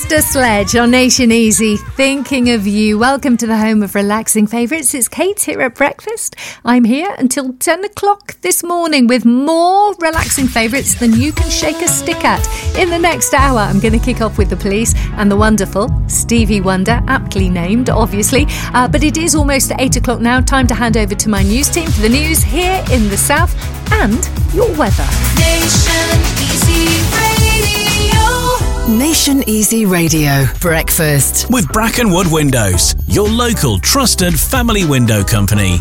Sister Sledge on Nation Easy, thinking of you. Welcome to the home of relaxing favourites. It's Kate here at breakfast. I'm here until 10 o'clock this morning with more relaxing favourites than you can shake a stick at. In the next hour, I'm going to kick off with the police and the wonderful Stevie Wonder, aptly named, obviously. But it is almost 8 o'clock now. Time to hand over to my news team for the news here in the south and your weather. Nation Easy Radio. Nation Easy Radio Breakfast with Brackenwood Windows, your local trusted family window company.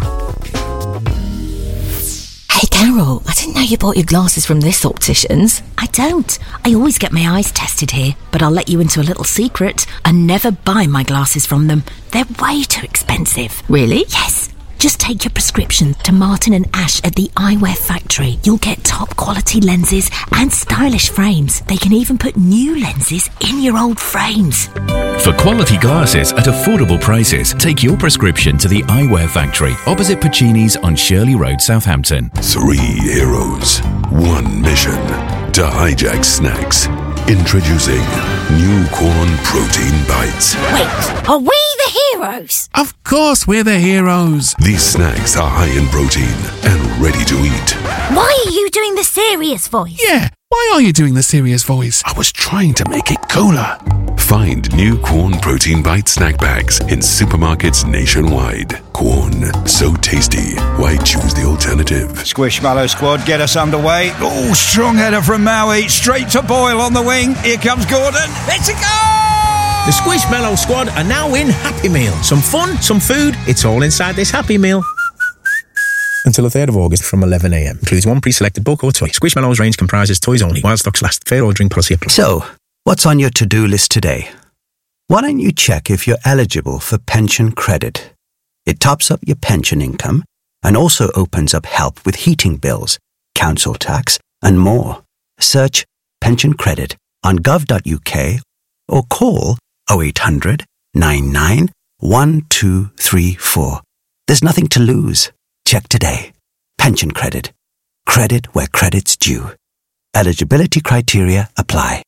Hey Carol, I didn't know you bought your glasses from this optician's. I don't. I always get my eyes tested here, but I'll let you into a little secret. I never buy my glasses from them. They're way too expensive. Really? Yes. Just take your prescription to Martin and Ash at the Eyewear Factory. You'll get top quality lenses and stylish frames. They can even put new lenses in your old frames. For quality glasses at affordable prices, take your prescription to the Eyewear Factory, opposite Puccini's on Shirley Road, Southampton. 3 heroes, 1 mission to hijack snacks. Introducing new corn protein bites. Wait, are we the heroes? Of course we're the heroes. These snacks are high in protein and ready to eat. Why are you doing the serious voice? Yeah, why are you doing the serious voice? I was trying to make it cooler. Find new corn protein bite snack bags in supermarkets nationwide. Corn, so tasty. Why choose the alternative? Squishmallow squad, get us underway. Oh, strong header from Maui. Straight to Boyle on the wing. Here comes Gordon. It's a goal! The Squishmallow squad are now in Happy Meal. Some fun, some food. It's all inside this Happy Meal. Until the 3rd of August from 11 a.m. Includes 1 pre-selected book or toy. Squishmallows range comprises toys only. While stocks last. Fair ordering policy applies. So, what's on your to-do list today? Why don't you check if you're eligible for pension credit? It tops up your pension income and also opens up help with heating bills, council tax and more. Search pension credit on gov.uk or call 0800 99 1234. There's nothing to lose. Check today. Pension credit. Credit where credit's due. Eligibility criteria apply.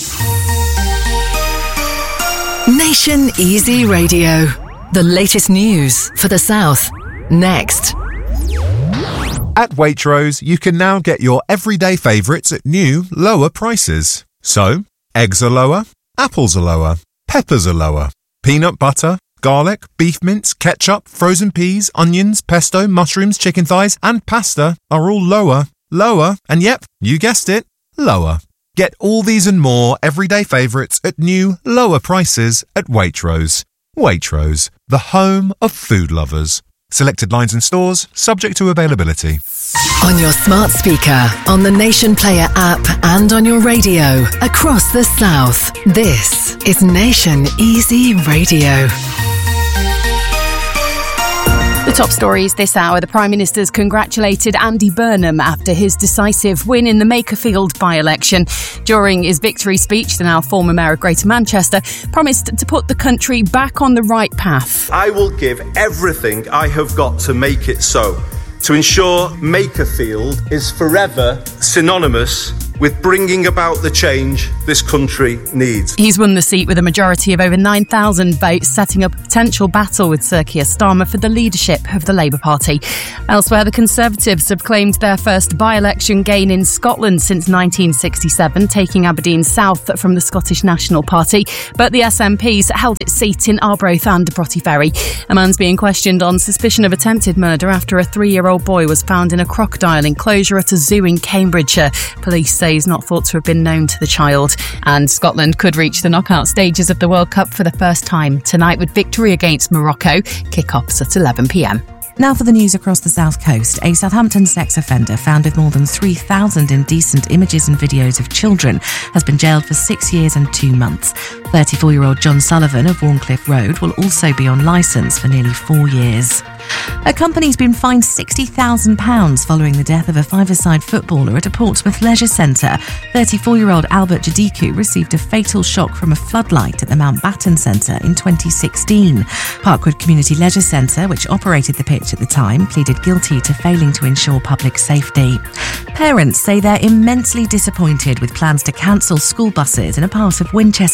Nation Easy Radio. The latest news for the South. Next. At Waitrose, you can now get your everyday favourites at new, lower prices. So, eggs are lower, apples are lower, peppers are lower, peanut butter, garlic, beef mince, ketchup, frozen peas, onions, pesto, mushrooms, chicken thighs and pasta are all lower, and yep, you guessed it, lower. Get all these and more everyday favourites at new, lower prices at Waitrose. Waitrose, the home of food lovers. Selected lines and stores, subject to availability. On your smart speaker, on the Nation Player app and on your radio across the South. This is Nation Easy Radio. The top stories this hour. The Prime Minister's congratulated Andy Burnham after his decisive win in the Makerfield by-election. During his victory speech, the now former Mayor of Greater Manchester promised to put the country back on the right path. I will give everything I have got to make it so, to ensure Makerfield is forever synonymous with bringing about the change this country needs. He's won the seat with a majority of over 9,000 votes, setting up a potential battle with Sir Keir Starmer for the leadership of the Labour Party. Elsewhere, the Conservatives have claimed their first by-election gain in Scotland since 1967, taking Aberdeen South from the Scottish National Party. But the SNP's held its seat in Arbroath and Broughty Ferry. A man's being questioned on suspicion of attempted murder after a 3-year-old boy was found in a crocodile enclosure at a zoo in Cambridgeshire. Police say he's not thought to have been known to the child. And Scotland could reach the knockout stages of the World Cup for the first time tonight with victory against Morocco. Kick-offs at 11 p.m. Now for the news across the South Coast. A Southampton sex offender found with more than 3,000 indecent images and videos of children has been jailed for 6 years and 2 months. 34-year-old John Sullivan of Warncliffe Road will also be on licence for nearly 4 years. A company's been fined £60,000 following the death of a five-a-side footballer at a Portsmouth leisure centre. 34-year-old Albert Jadiku received a fatal shock from a floodlight at the Mountbatten Centre in 2016. Parkwood Community Leisure Centre, which operated the pitch at the time, pleaded guilty to failing to ensure public safety. Parents say they're immensely disappointed with plans to cancel school buses in a part of Winchester.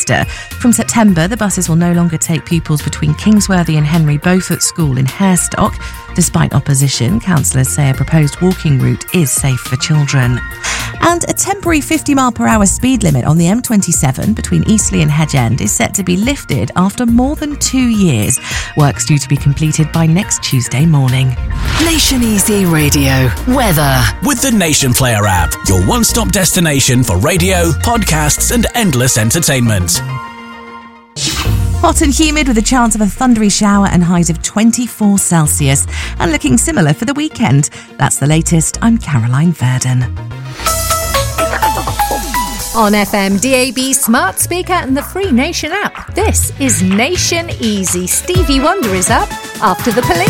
From September, the buses will no longer take pupils between Kingsworthy and Henry Beaufort School in Harestock. Despite opposition, councillors say a proposed walking route is safe for children. And a temporary 50-mile-per-hour speed limit on the M27 between Eastleigh and Hedge End is set to be lifted after more than 2 years. Work's due to be completed by next Tuesday morning. Nation Easy Radio. Weather. With the Nation Player app, your one-stop destination for radio, podcasts and endless entertainment. Hot and humid with a chance of a thundery shower and highs of 24 Celsius. And looking similar for the weekend. That's the latest. I'm Caroline Verdon. On FM, DAB, smart speaker and the free Nation app. This is Nation Easy. Stevie Wonder is up after the police.